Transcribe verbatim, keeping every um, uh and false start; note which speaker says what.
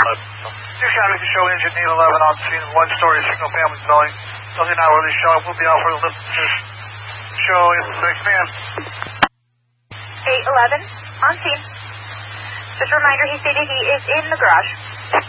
Speaker 1: New County to show engine eight eleven on scene of one-story single-family dwelling. Nothing not really showing. We'll be out for the list to show in the next man.
Speaker 2: eight eleven on scene. Just a reminder, he stated he is in the garage.